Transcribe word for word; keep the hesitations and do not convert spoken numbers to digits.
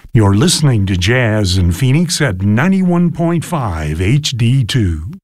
You're listening to Jazz in Phoenix at ninety-one point five H D two.